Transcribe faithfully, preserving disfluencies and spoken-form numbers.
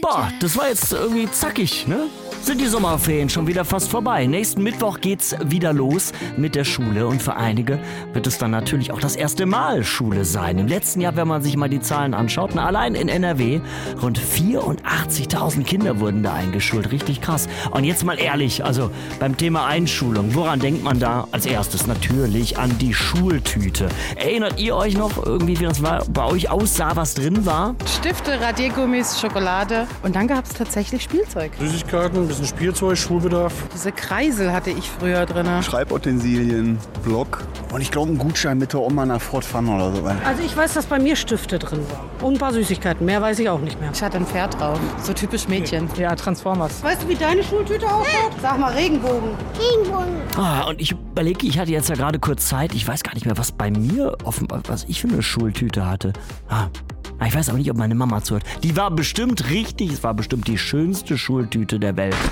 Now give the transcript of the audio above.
Boah, das war jetzt irgendwie zackig, ne? Sind die Sommerferien schon wieder fast vorbei. Nächsten Mittwoch geht's wieder los mit der Schule und für einige wird es dann natürlich auch das erste Mal Schule sein. Im letzten Jahr, wenn man sich mal die Zahlen anschaut, na, allein in N R W rund vierundachtzigtausend Kinder wurden da eingeschult. Richtig krass. Und jetzt mal ehrlich, also beim Thema Einschulung, woran denkt man da als erstes? Natürlich an die Schultüte. Erinnert ihr euch noch irgendwie, wie das war, bei euch aussah, was drin war? Stifte, Radiergummis, Schokolade und dann gab es tatsächlich Spielzeug. Süßigkeiten, ein bisschen Spielzeug, Schulbedarf. Diese Kreisel hatte ich früher drin. Schreibutensilien, Block und ich glaube einen Gutschein mit der Oma nach Fort Fun oder so. Also ich weiß, dass bei mir Stifte drin waren und ein paar Süßigkeiten. Mehr weiß ich auch nicht mehr. Ich hatte ein Pferd drauf. So typisch Mädchen. Ja, Transformers. Weißt du, wie deine Schultüte ausschaut? Sag mal, Regenbogen. Regenbogen. Ah, und ich überlege, ich hatte jetzt ja gerade kurz Zeit. Ich weiß gar nicht mehr, was bei mir offenbar, was ich für eine Schultüte hatte. Ah. Ich weiß aber nicht, ob meine Mama zuhört. Die war bestimmt richtig, es war bestimmt die schönste Schultüte der Welt.